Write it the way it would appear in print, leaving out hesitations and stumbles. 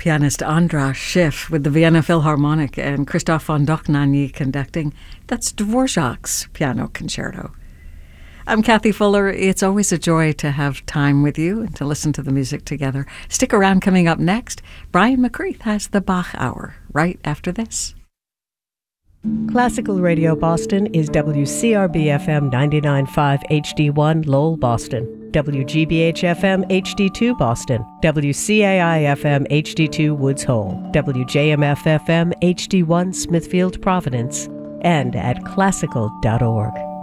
pianist Andras Schiff with the Vienna Philharmonic and Christoph von Dohnanyi conducting. That's Dvorak's Piano Concerto. I'm Kathy Fuller. It's always a joy to have time with you and to listen to the music together. Stick around. Coming up next, Brian McCreath has the Bach Hour right after this. Classical Radio Boston is WCRB-FM 99.5 HD1 Lowell, Boston, WGBH-FM HD2 Boston, WCAI-FM HD2 Woods Hole, WJMF-FM HD1 Smithfield, Providence, and at classical.org.